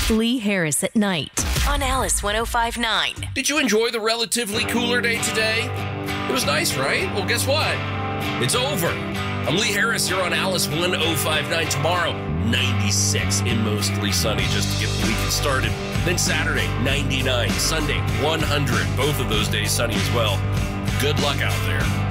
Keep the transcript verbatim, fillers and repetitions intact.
Lee Harris at night on Alice one oh five point nine. Did you enjoy the relatively cooler day today? It was nice, right? Well, guess what? It's over. I'm Lee Harris here on Alice one oh five point nine. Tomorrow, ninety-six and mostly sunny just to get the weekend started. Then Saturday, ninety-nine. Sunday, one hundred. Both of those days sunny as well. Good luck out there.